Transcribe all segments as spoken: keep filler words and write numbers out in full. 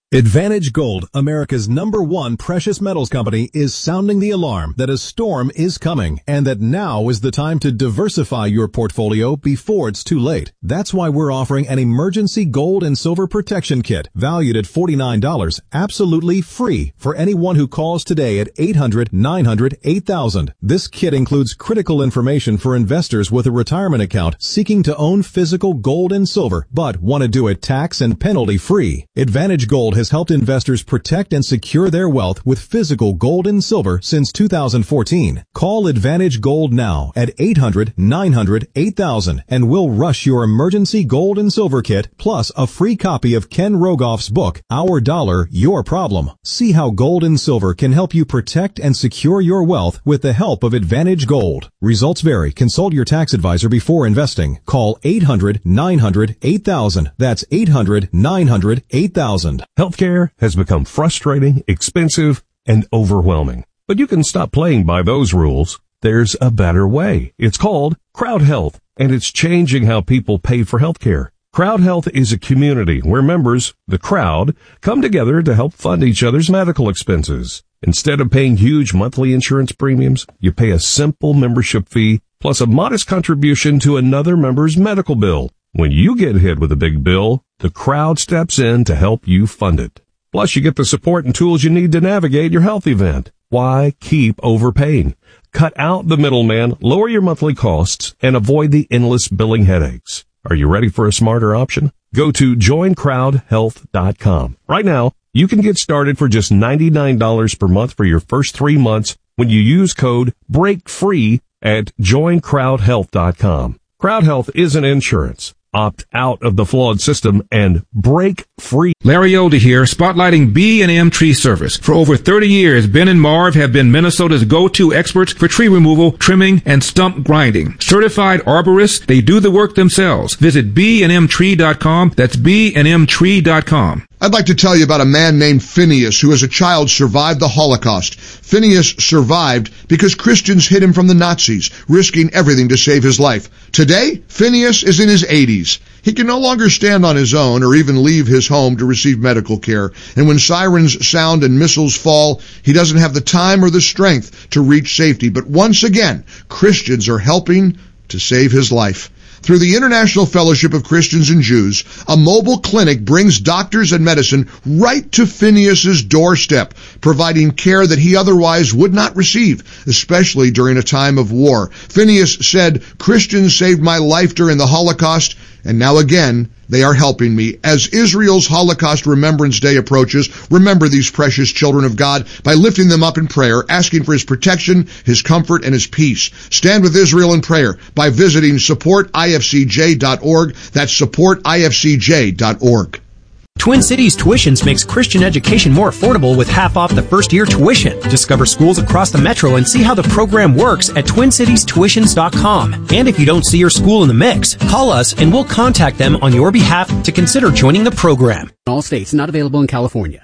Advantage Gold, America's number one precious metals company, is sounding the alarm that a storm is coming and that now is the time to diversify your portfolio before it's too late. That's why we're offering an emergency gold and silver protection kit valued at forty-nine dollars, absolutely free for anyone who calls today at eight hundred, nine hundred, eight thousand. This kit includes critical information for investors with a retirement account seeking to own physical gold and silver but want to do it tax and penalty free. Advantage Gold has helped investors protect and secure their wealth with physical gold and silver since two thousand fourteen. Call Advantage Gold now at eight hundred, nine hundred, eight thousand and we'll rush your emergency gold and silver kit plus a free copy of Ken Rogoff's book, Our Dollar, Your Problem. See how gold and silver can help you protect and secure your wealth with the help of Advantage Gold. Results vary. Consult your tax advisor before investing. Call eight hundred, nine hundred, eight thousand. That's eight hundred, nine hundred, eight thousand. Healthcare has become frustrating, expensive, and overwhelming. But you can stop playing by those rules. There's a better way. It's called Crowd Health, and it's changing how people pay for healthcare. Crowd Health is a community where members, the crowd, come together to help fund each other's medical expenses. Instead of paying huge monthly insurance premiums, you pay a simple membership fee plus a modest contribution to another member's medical bill. When you get hit with a big bill, the crowd steps in to help you fund it. Plus, you get the support and tools you need to navigate your health event. Why keep overpaying? Cut out the middleman, lower your monthly costs, and avoid the endless billing headaches. Are you ready for a smarter option? Go to join crowd health dot com. Right now, you can get started for just ninety-nine dollars per month for your first three months when you use code BREAKFREE at join crowd health dot com. Crowd Health isn't insurance. Opt out of the flawed system and break free. Larry Older here, spotlighting B and M Tree Service. For over thirty years, Ben and Marv have been Minnesota's go-to experts for tree removal, trimming, and stump grinding. Certified arborists, they do the work themselves. Visit b and m tree dot com. That's b and m tree dot com. I'd like to tell you about a man named Phineas who as a child survived the Holocaust. Phineas survived because Christians hid him from the Nazis, risking everything to save his life. Today, Phineas is in his eighties. He can no longer stand on his own or even leave his home to receive medical care. And when sirens sound and missiles fall, he doesn't have the time or the strength to reach safety. But once again, Christians are helping to save his life. Through the International Fellowship of Christians and Jews, a mobile clinic brings doctors and medicine right to Phineas's doorstep, providing care that he otherwise would not receive, especially during a time of war. Phineas said, "Christians saved my life during the Holocaust, and now again, they are helping me." As Israel's Holocaust Remembrance Day approaches, remember these precious children of God by lifting them up in prayer, asking for His protection, His comfort, and His peace. Stand with Israel in prayer by visiting support I F C J dot org. That's support I F C J dot org. Twin Cities Tuitions makes Christian education more affordable with half off the first year tuition. Discover schools across the metro and see how the program works at twin cities tuitions dot com. And if you don't see your school in the mix, call us and we'll contact them on your behalf to consider joining the program. All states, not available in California.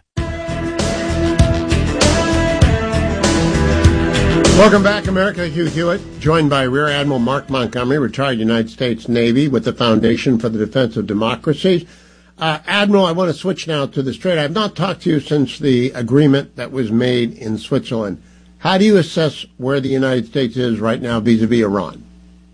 Welcome back, America. Hugh Hewitt, joined by Rear Admiral Mark Montgomery, retired United States Navy with the Foundation for the Defense of Democracy. Uh, Admiral, I want to switch now to the Strait. I have not talked to you since the agreement that was made in Switzerland. How do you assess where the United States is right now vis-a-vis Iran?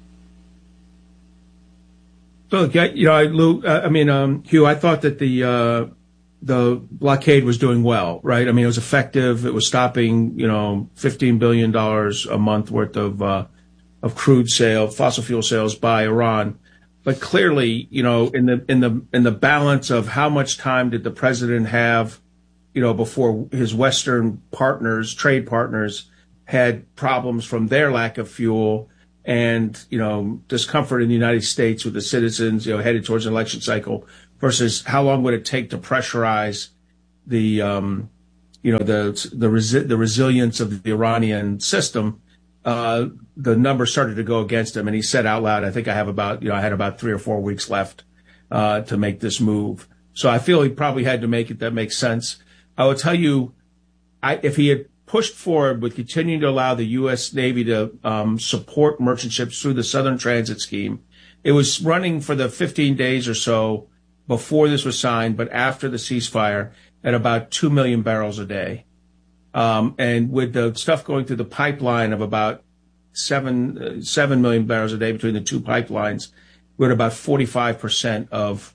Look, you know, Lou, I mean, um, Hugh, I thought that the uh, the blockade was doing well, right? I mean, it was effective. It was stopping, you know, fifteen billion dollars a month worth of uh, of crude sale, fossil fuel sales by Iran. But clearly, you know, in the in the in the balance of how much time did the president have, you know, before his Western partners, trade partners, had problems from their lack of fuel and, you know, discomfort in the United States with the citizens, you know, headed towards an election cycle, versus how long would it take to pressurize the, um, you know, the the resi- the resilience of the Iranian system. Uh, the numbers started to go against him, and he said out loud, I think I have about, you know, I had about three or four weeks left uh, to make this move. So I feel he probably had to make it. That makes sense. I will tell you, I, if he had pushed forward with continuing to allow the U S Navy to um, support merchant ships through the Southern Transit Scheme, it was running for the fifteen days or so before this was signed, but after the ceasefire, at about two million barrels a day. Um, and with the stuff going through the pipeline of about seven, uh, seven million barrels a day between the two pipelines, we're at about forty-five percent of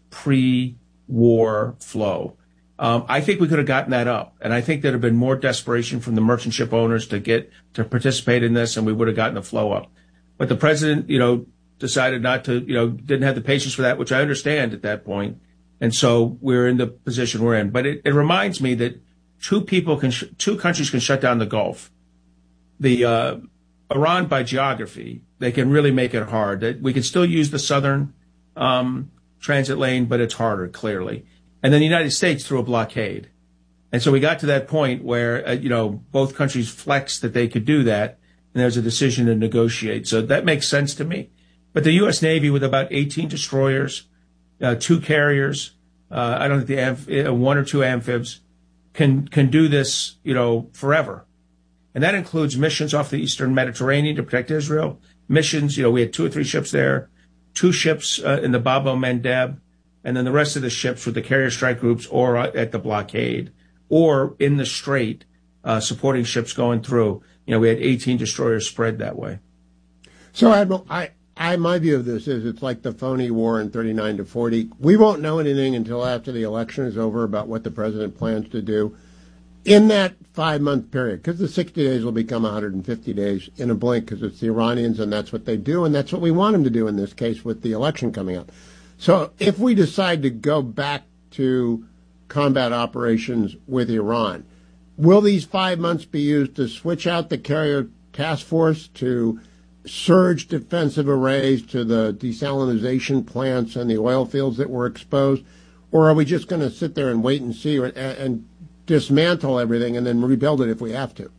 pre-war flow. Um, I think we could have gotten that up. And I think there'd have been more desperation from the merchant ship owners to get, to participate in this, and we would have gotten the flow up. But the president, you know, decided not to, you know, didn't have the patience for that, which I understand at that point. And so we're in the position we're in. But it, it reminds me that two people can, sh- two countries can shut down the Gulf. The, uh, Iran by geography, they can really make it hard. We can still use the southern, um, transit lane, but it's harder, clearly. And then the United States through a blockade. And so we got to that point where, uh, you know, both countries flexed that they could do that. And there was a decision to negotiate. So that makes sense to me. But the U S. Navy, with about eighteen destroyers, uh, two carriers, uh, I don't think the amph- uh, one or two amphibs can, can do this, you know, forever. And that includes missions off the Eastern Mediterranean to protect Israel. Missions, you know, we had two or three ships there, two ships uh, in the Bab el-Mandeb, and then the rest of the ships with the carrier strike groups or at the blockade or in the Strait, uh, supporting ships going through. You know, we had eighteen destroyers spread that way. So, Admiral, I, I, my view of this is it's like the phony war in thirty-nine to forty. We won't know anything until after the election is over about what the president plans to do in that five-month period, because the sixty days will become one hundred fifty days in a blink, because it's the Iranians and that's what they do, and that's what we want them to do in this case with the election coming up. So if we decide to go back to combat operations with Iran, will these five months be used to switch out the carrier task force, to surge defensive arrays to the desalinization plants and the oil fields that were exposed? Or are we just going to sit there and wait and see and, and dismantle everything and then rebuild it if we have to?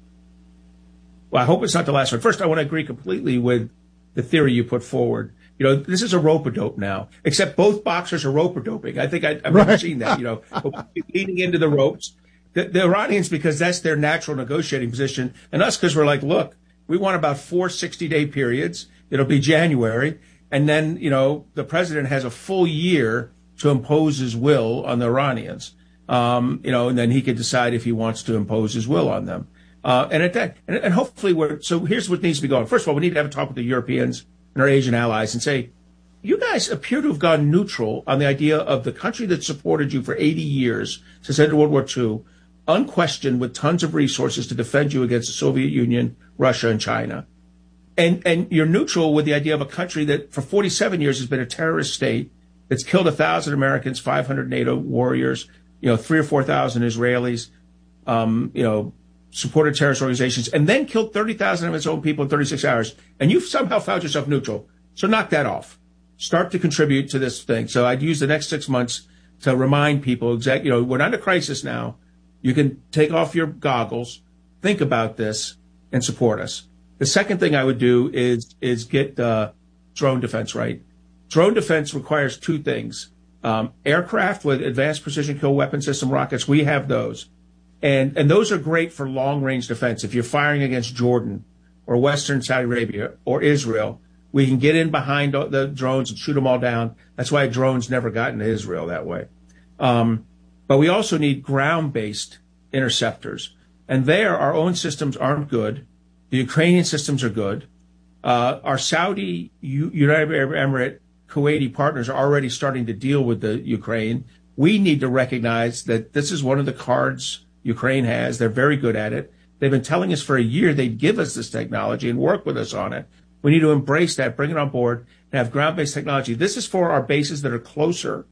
Well, I hope it's not the last one. First, I want to agree completely with the theory you put forward. You know, this is a rope-a-dope now, except both boxers are rope-a-doping. I think I, I've right. never seen that, you know, leaning into the ropes. The, the Iranians, because that's their natural negotiating position, and us because we're like, look, we want about four sixty-day periods. It'll be January. And then, you know, the president has a full year to impose his will on the Iranians. Um, you know, and then he could decide if he wants to impose his will on them. Uh, and at that, and, and hopefully we're, so here's what needs to be going. First of all, we need to have a talk with the Europeans and our Asian allies and say, you guys appear to have gone neutral on the idea of the country that supported you for eighty years since the end of World War Two, unquestioned with tons of resources to defend you against the Soviet Union, Russia, and China. And, and you're neutral with the idea of a country that for forty-seven years has been a terrorist state that's killed one thousand Americans, five hundred NATO warriors, you know, three or four thousand Israelis, um, you know, supported terrorist organizations, and then killed thirty thousand of its own people in thirty-six hours. And you've somehow found yourself neutral. So knock that off. Start to contribute to this thing. So I'd use the next six months to remind people, exact, you know, we're under crisis now. You can take off your goggles, think about this, and support us. The second thing I would do is, is get uh, drone defense right. Drone defense requires two things. Um, aircraft with advanced precision kill weapon system rockets, we have those. And, and those are great for long-range defense. If you're firing against Jordan or Western Saudi Arabia or Israel, we can get in behind the drones and shoot them all down. That's why drones never got into Israel that way. Um, but we also need ground-based interceptors. And there, our own systems aren't good. The Ukrainian systems are good. Uh, our Saudi, U- United Arab Emirates, Kuwaiti partners are already starting to deal with the Ukraine. We need to recognize that this is one of the cards Ukraine has. They're very good at it. They've been telling us for a year they'd give us this technology and work with us on it. We need to embrace that, bring it on board, and have ground-based technology. This is for our bases that are closer,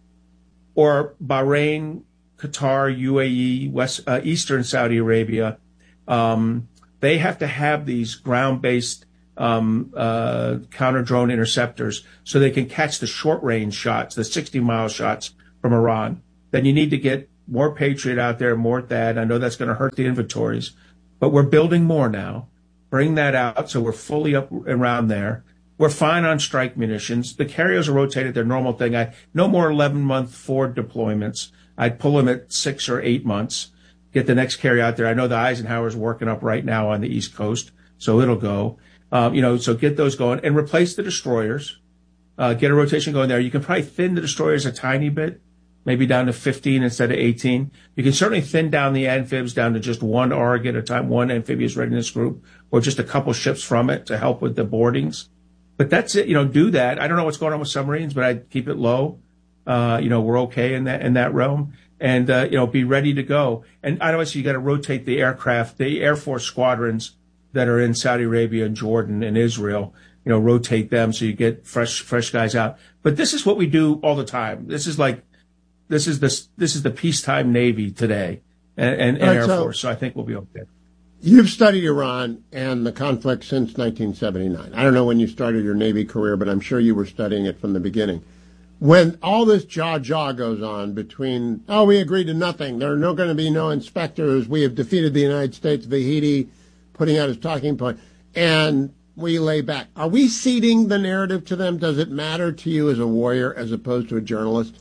or Bahrain, Qatar, U A E, West, uh, Eastern Saudi Arabia. Um, they have to have these ground-based um, uh, counter-drone interceptors so they can catch the short-range shots, the sixty-mile shots from Iran. Then you need to get more Patriot out there, more THAAD. I know that's going to hurt the inventories, but we're building more now. Bring that out so we're fully up around there. We're fine on strike munitions. The carriers are rotated their normal thing. I no more eleven-month Ford deployments. I'd pull them at six or eight months, get the next carrier out there. I know the Eisenhower's working up right now on the East Coast, so it'll go. Um, you know, so get those going and replace the destroyers. Uh, get a rotation going there. You can probably thin the destroyers a tiny bit, maybe down to fifteen instead of eighteen. You can certainly thin down the amphibs down to just one A R G at a time, one amphibious readiness group, or just a couple ships from it to help with the boardings. But that's it. You know, do that. I don't know what's going on with submarines, but I'd keep it low. Uh, you know, we're okay in that in that realm. And, uh, you know, be ready to go. And obviously you got to rotate the aircraft, the Air Force squadrons that are in Saudi Arabia and Jordan and Israel. You know, rotate them so you get fresh, fresh guys out. But this is what we do all the time. This is like, this is the, this is the peacetime Navy today and, and, and right, Air so Force. So I think we'll be okay. You've studied Iran and the conflict since nineteen seventy-nine. I don't know when you started your Navy career, but I'm sure you were studying it from the beginning. When all this jaw-jaw goes on between, oh, we agreed to nothing, there are no going to be no inspectors, we have defeated the United States, Vahidi putting out his talking point, and we lay back. Are we ceding the narrative to them? Does it matter to you as a warrior as opposed to a journalist?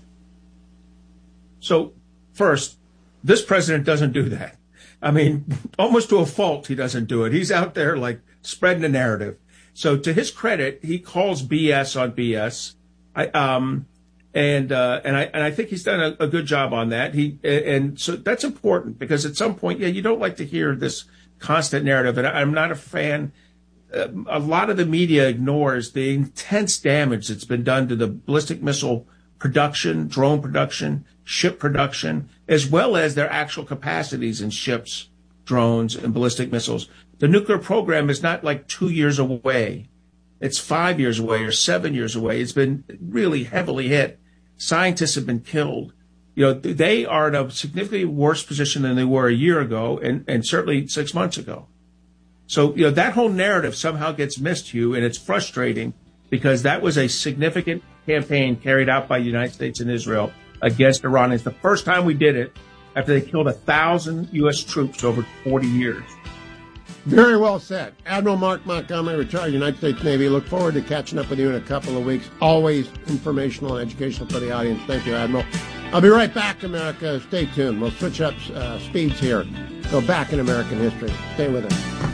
So, first, this president doesn't do that. I mean, almost to a fault, he doesn't do it. He's out there, like, spreading the narrative. So, to his credit, he calls B S on B S. I, um, and, uh, and I, and I think he's done a, a good job on that. He, and so that's important because at some point, yeah, you don't like to hear this constant narrative. And I'm not a fan. Uh, a lot of the media ignores the intense damage that's been done to the ballistic missile production, drone production, ship production, as well as their actual capacities in ships, drones, and ballistic missiles. The nuclear program is not like two years away. It's five years away or seven years away. It's been really heavily hit. Scientists have been killed. You know, they are in a significantly worse position than they were a year ago and, and certainly six months ago. So, you know, that whole narrative somehow gets missed, Hugh, and it's frustrating because that was a significant campaign carried out by the United States and Israel against Iran. It's the first time we did it after they killed a thousand U S troops over forty years. Very well said. Admiral Mark Montgomery, retired United States Navy. Look forward to catching up with you in a couple of weeks. Always informational and educational for the audience. Thank you, Admiral. I'll be right back, America. Stay tuned. We'll switch up uh, speeds here. Go back in American history. Stay with us.